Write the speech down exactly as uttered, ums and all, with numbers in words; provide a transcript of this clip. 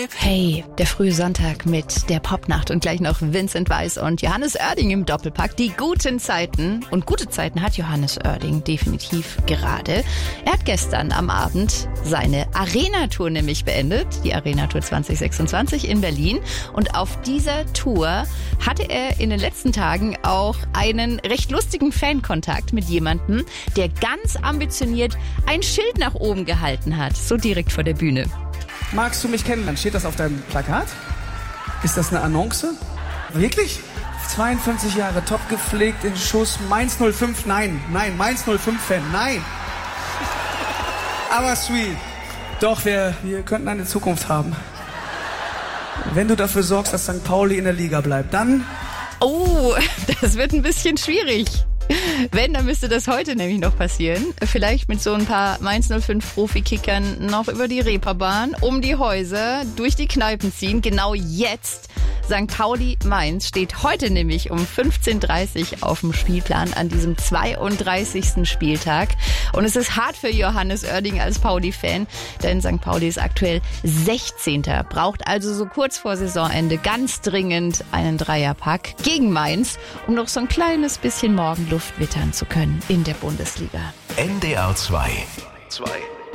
Hey, der frühe Sonntag mit der Popnacht und gleich noch Vincent Weiss und Johannes Oerding im Doppelpack. Die guten Zeiten. Und gute Zeiten hat Johannes Oerding definitiv gerade. Er hat gestern am Abend seine Arena-Tour nämlich beendet. Die Arena-Tour zwanzig sechsundzwanzig in Berlin. Und auf dieser Tour hatte er in den letzten Tagen auch einen recht lustigen Fankontakt mit jemandem, der ganz ambitioniert ein Schild nach oben gehalten hat. So direkt vor der Bühne. Magst du mich kennenlernen? Steht das auf deinem Plakat? Ist das eine Annonce? Wirklich? zweiundfünfzig Jahre, top gepflegt, in Schuss, Mainz null fünf, nein, nein, Mainz null fünf Fan, nein. Aber sweet. Doch, wir, wir könnten eine Zukunft haben. Wenn du dafür sorgst, dass Sankt Pauli in der Liga bleibt, dann... Oh, das wird ein bisschen schwierig. Wenn, dann müsste das heute nämlich noch passieren. Vielleicht mit so ein paar Mainz null fünf Profikickern noch über die Reeperbahn, um die Häuser, durch die Kneipen ziehen. Genau jetzt. Sankt Pauli Mainz steht heute nämlich um fünfzehn Uhr dreißig auf dem Spielplan an diesem zweiunddreißigsten Spieltag. Und es ist hart für Johannes Oerding als Pauli-Fan, denn Sankt Pauli ist aktuell sechzehnter Braucht also so kurz vor Saisonende ganz dringend einen Dreierpack gegen Mainz, um noch so ein kleines bisschen Morgenluft wittern zu können in der Bundesliga. N D R zwei. zwei.